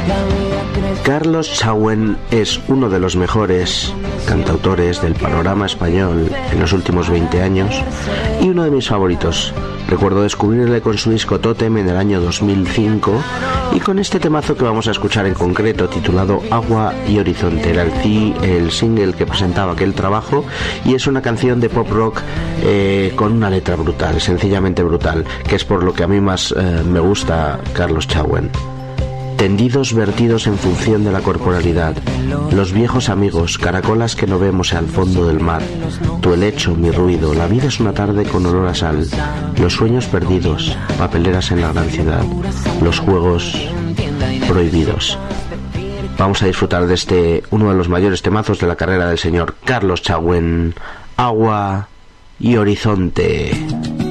Carlos Chauen es uno de los mejores cantautores del panorama español en los últimos 20 años y uno de mis favoritos. Recuerdo descubrirle con su disco Tótem en el año 2005 y con este temazo que vamos a escuchar en concreto, titulado Agua y Horizonte. Era el single que presentaba aquel trabajo y es una canción de pop rock con una letra brutal, sencillamente brutal, que es por lo que a mí más me gusta Carlos Chauen. Tendidos vertidos en función de la corporalidad, los viejos amigos, caracolas que no vemos al fondo del mar, tu helecho, mi ruido, la vida es una tarde con olor a sal, los sueños perdidos, papeleras en la gran ciudad, los juegos prohibidos. Vamos a disfrutar de uno de los mayores temazos de la carrera del señor Carlos Chauen, Agua y Horizonte.